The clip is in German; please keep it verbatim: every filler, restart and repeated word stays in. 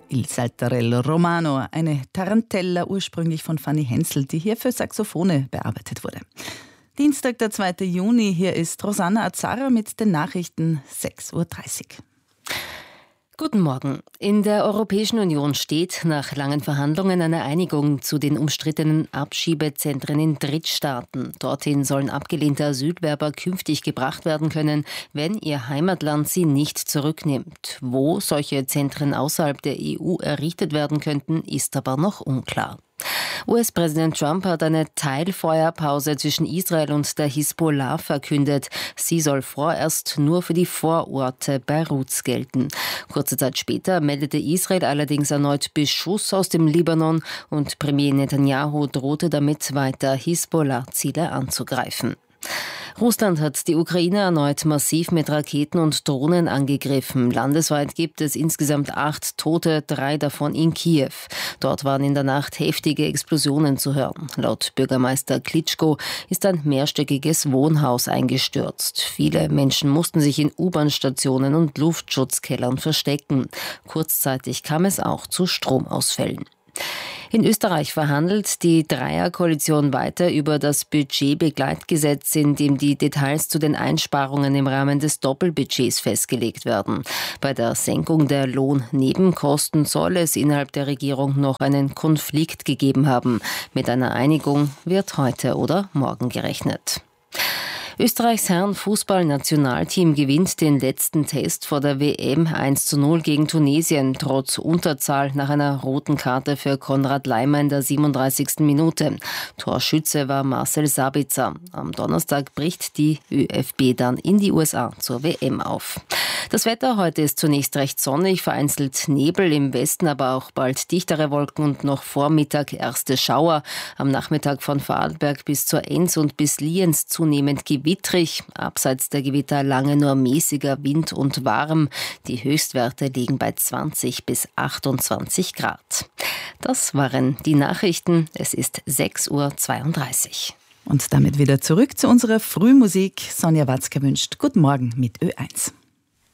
Il Saltarello Romano, eine Tarantella ursprünglich von Fanny Hensel, die hier für Saxophone bearbeitet wurde. Dienstag, der zweite Juni, hier ist Rosanna Azara mit den Nachrichten sechs Uhr dreißig. Guten Morgen. In der Europäischen Union steht nach langen Verhandlungen eine Einigung zu den umstrittenen Abschiebezentren in Drittstaaten. Dorthin sollen abgelehnte Asylwerber künftig gebracht werden können, wenn ihr Heimatland sie nicht zurücknimmt. Wo solche Zentren außerhalb der E U errichtet werden könnten, ist aber noch unklar. U S-Präsident Trump hat eine Teilfeuerpause zwischen Israel und der Hisbollah verkündet. Sie soll vorerst nur für die Vororte Beiruts gelten. Kurze Zeit später meldete Israel allerdings erneut Beschuss aus dem Libanon und Premier Netanyahu drohte damit weiter, Hisbollah-Ziele anzugreifen. Russland hat die Ukraine erneut massiv mit Raketen und Drohnen angegriffen. Landesweit gibt es insgesamt acht Tote, drei davon in Kiew. Dort waren in der Nacht heftige Explosionen zu hören. Laut Bürgermeister Klitschko ist ein mehrstöckiges Wohnhaus eingestürzt. Viele Menschen mussten sich in U-Bahn-Stationen und Luftschutzkellern verstecken. Kurzzeitig kam es auch zu Stromausfällen. In Österreich verhandelt die Dreierkoalition weiter über das Budgetbegleitgesetz, in dem die Details zu den Einsparungen im Rahmen des Doppelbudgets festgelegt werden. Bei der Senkung der Lohnnebenkosten soll es innerhalb der Regierung noch einen Konflikt gegeben haben. Mit einer Einigung wird heute oder morgen gerechnet. Österreichs Herren-Fußball-Nationalteam gewinnt den letzten Test vor der W M eins zu null gegen Tunesien, trotz Unterzahl nach einer roten Karte für Konrad Laimer in der siebenunddreißigsten Minute. Torschütze war Marcel Sabitzer. Am Donnerstag bricht die ÖFB dann in die U S A zur W M auf. Das Wetter heute ist zunächst recht sonnig, vereinzelt Nebel im Westen, aber auch bald dichtere Wolken und noch vor Mittag erste Schauer. Am Nachmittag von Vorarlberg bis zur Enns und bis Lienz zunehmend gewittrig. Abseits der Gewitter lange nur mäßiger Wind und warm. Die Höchstwerte liegen bei zwanzig bis achtundzwanzig Grad. Das waren die Nachrichten. Es ist sechs Uhr zweiunddreißig. Und damit wieder zurück zu unserer Frühmusik. Sonja Watzke wünscht Guten Morgen mit Ö eins.